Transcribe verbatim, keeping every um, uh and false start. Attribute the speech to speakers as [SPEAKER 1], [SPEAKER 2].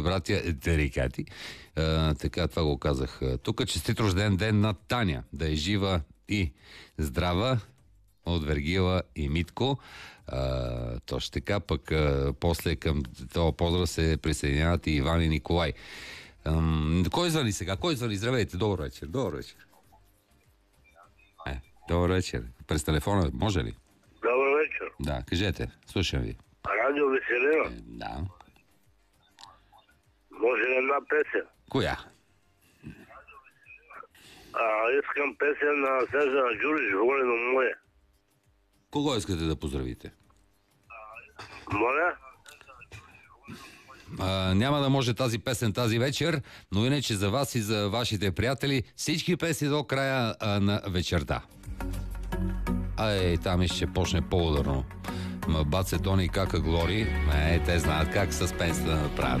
[SPEAKER 1] хубави братя Терикати. А, така, това го казах. Тук честит рожден ден на Таня. Да е жива и здрава от Вергила и Митко. А, точно така, пък а, после към това поздрав се присъединяват и Иван и Николай. Ам, кой звъни сега? Кой звъни? Здравейте, добър вечер. Добър вечер. Е, добър вечер. През телефона, може ли?
[SPEAKER 2] Добър вечер.
[SPEAKER 1] Да, кажете. Слушам ви.
[SPEAKER 2] Радио Веселина.
[SPEAKER 1] Е, да.
[SPEAKER 2] Може ли една песен?
[SPEAKER 1] Коя?
[SPEAKER 2] А, искам песен на Снежана Джурич, волено мое.
[SPEAKER 1] Кого искате да поздравите?
[SPEAKER 2] Моля?
[SPEAKER 1] А, няма да може тази песен тази вечер, но иначе за вас и за вашите приятели всички песни до края а, на вечерта. Ай, там ще почне по-ударно. Ма баце Тони кака Глори. Е, те знаят как съспенс да направят.